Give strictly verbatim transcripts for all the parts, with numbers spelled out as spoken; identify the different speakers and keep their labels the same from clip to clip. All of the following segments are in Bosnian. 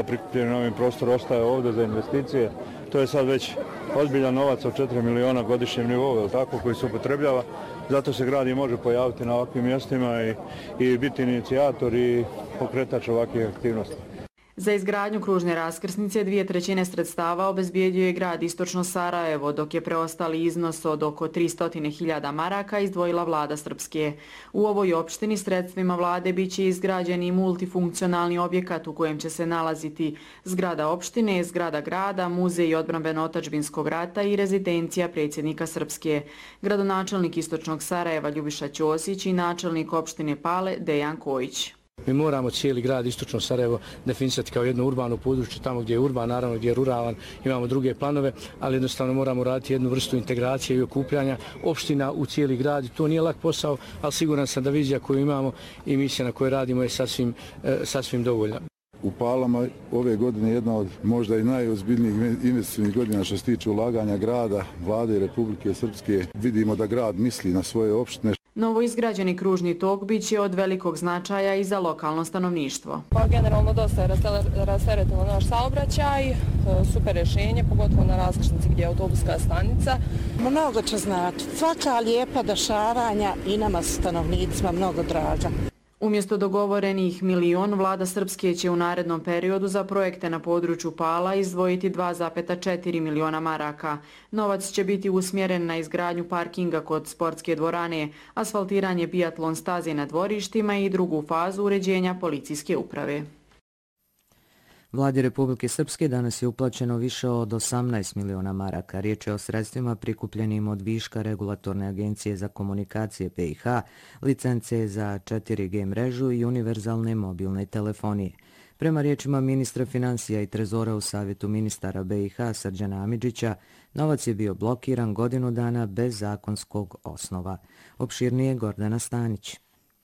Speaker 1: sredstava prikupljeni na ovim prostoru ostaje ovdje za investicije. To je sad već ozbiljan novac od četiri miliona godišnjem nivou, tako, koji se upotrebljava. Zato se grad i može pojaviti na ovakvim mjestima i, i biti inicijator i pokretač ovakvih aktivnosti.
Speaker 2: Za izgradnju kružne raskrsnice dvije trećine sredstava obezbijedio je grad Istočno Sarajevo, dok je preostali iznos od oko tristo hiljada maraka izdvojila vlada Srpske. U ovoj opštini sredstvima vlade biće izgrađen i multifunkcionalni objekat u kojem će se nalaziti zgrada opštine, zgrada grada, muzej odbrambeno-otadžbinskog rata i rezidencija predsjednika Srpske. Gradonačelnik Istočnog Sarajeva Ljubiša Ćosić i načelnik opštine Pale Dejan Kojić.
Speaker 3: Mi moramo cijeli grad Istočno Sarajevo definisati kao jedno urbano područje, tamo gdje je urban, naravno gdje je ruralan, imamo druge planove, ali jednostavno moramo raditi jednu vrstu integracije i okupljanja opština u cijeli grad. To nije lak posao, ali siguran sam da vizija koju imamo i misija na kojoj radimo je sasvim, sasvim dovoljna.
Speaker 4: U Palama ove godine jedna od možda i najozbiljnijih investicijnih godina što se tiče ulaganja grada, vlade Republike Srpske. Vidimo da grad misli na svoje opštine.
Speaker 2: Novo izgrađeni kružni tok biće od velikog značaja i za lokalno stanovništvo.
Speaker 5: Pa generalno dosta je rasteretilo naš saobraćaj, super rješenje, pogotovo na raskrsnici gdje je autobuska stanica.
Speaker 6: Mnogo će značiti. Svaka lijepa dešavanja i nama stanovnicima mnogo draža.
Speaker 2: Umjesto dogovorenih milion, vlada Srpske će u narednom periodu za projekte na području Pala izdvojiti dva zarez četiri miliona maraka. Novac će biti usmjeren na izgradnju parkinga kod sportske dvorane, asfaltiranje biatlon staze na dvorištima i drugu fazu uređenja policijske uprave.
Speaker 7: Vladi Republike Srpske danas je uplaćeno više od osamnaest miliona maraka. Riječ je o sredstvima prikupljenim od viška Regulatorne agencije za komunikacije P I H, licence za četiri G mrežu i univerzalne mobilne telefonije. Prema riječima ministra financija i trezora u Savjetu ministara B I H Srđana Amidžića, novac je bio blokiran godinu dana bez zakonskog osnova. Opširnije Gordana Stanić.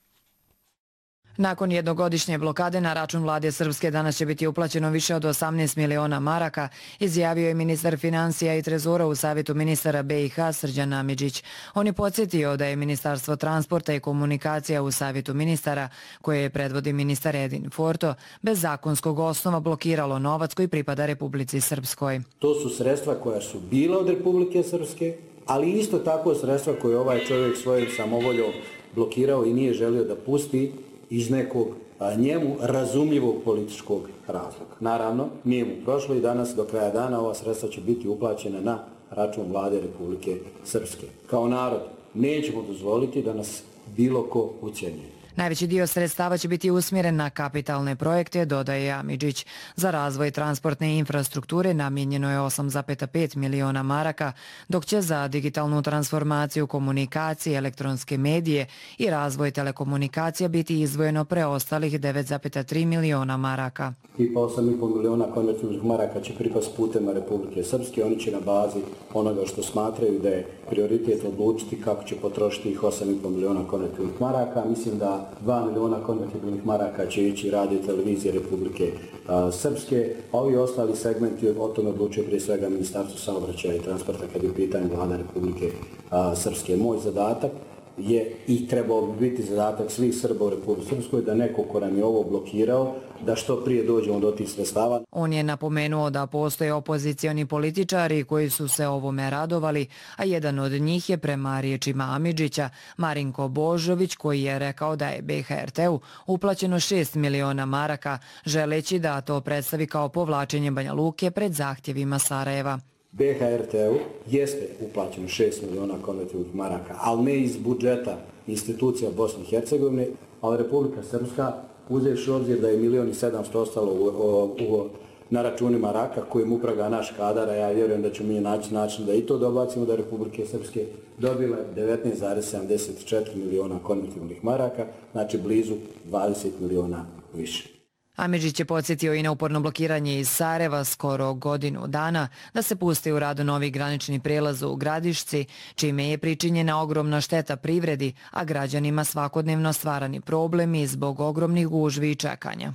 Speaker 8: Nakon jednogodišnje blokade na račun vlade Srpske danas će biti uplaćeno više od osamnaest miliona maraka, izjavio je ministar financija i trezora u Savjetu ministara B I H Srđan Amidžić. On je podsjetio da je Ministarstvo transporta i komunikacija u Savjetu ministara, koje je predvodi ministar Edin Forto, bez zakonskog osnova blokiralo novac koji pripada Republici Srpskoj.
Speaker 9: To su sredstva koja su bila od Republike Srpske, ali isto tako sredstva koje ovaj čovjek svojim samovoljom blokirao i nije želio da pusti iz nekog a, njemu razumljivog političkog razloga. Naravno, nije mu prošlo i danas do kraja dana ova sredstva će biti uplaćena na račun vlade Republike Srpske. Kao narod nećemo dozvoliti da nas bilo ko ucjenjuje.
Speaker 8: Najveći dio sredstava će biti usmjeren na kapitalne projekte, dodaje Amidžić. Za razvoj transportne infrastrukture namijenjeno je osam zarez pet miliona maraka, dok će za digitalnu transformaciju komunikacije, elektronske medije i razvoj telekomunikacija biti izdvojeno preostalih devet zarez tri miliona maraka.
Speaker 9: I osam zarez pet miliona konvertibilnih maraka će pripasti putem Republike Srpske. Oni će na bazi onoga što smatraju da je prioritet odlučiti kako će potrošiti ih osam zarez pet miliona konvertibilnih maraka. Mislim da dva miliona konvertibilnih maraka će ići radio televizije Republike a, Srpske, a ovi ostali segmenti o tome odlučuje prije svega Ministarstvo saobraćaja i transporta kad je u pitanju vlada Republike a, Srpske. Moj zadatak je i trebao bi biti zadatak svih Srba u Republike Srpskoj da neko ko nam je ovo blokirao, da što prije dođemo do tih sredstava.
Speaker 8: On je napomenuo da postoje opozicioni političari koji su se ovome radovali, a jedan od njih je prema riječima Amidžića Marinko Božović, koji je rekao da je B H R T-u uplaćeno šest miliona maraka, želeći da to predstavi kao povlačenje Banja Luke pred zahtjevima Sarajeva.
Speaker 9: B H R T-u jeste uplaćeno šest miliona konvertibilnih maraka, ali ne iz budžeta institucija Bosne i Hercegovine, ali Republika Srpska, uzevši obzir da je milion i sedamsto ostalo u, u, u, na računima raka kojim upravlja naš kadar, a ja vjerujem da ćemo mi naći način da i to dobacimo, da Republike Srpske dobile devetnaest zarez sedamdeset četiri miliona konvertibilnih maraka, znači blizu dvadeset miliona više.
Speaker 8: Amidžić je podsjetio i na uporno blokiranje iz Sarajeva skoro godinu dana da se pusti u radu novi granični prijelaz u Gradišci, čime je pričinjena ogromna šteta privredi, a građanima svakodnevno stvarani problemi zbog ogromnih gužvi i čekanja.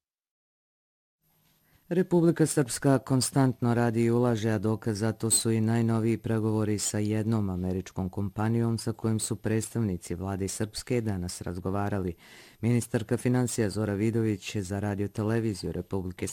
Speaker 7: Republika Srpska konstantno radi i ulaže, a dokaz za to su i najnoviji pregovori sa jednom američkom kompanijom sa kojim su predstavnici vlade Srpske danas razgovarali. Ministarka financija Zora Vidović za radio televiziju Republike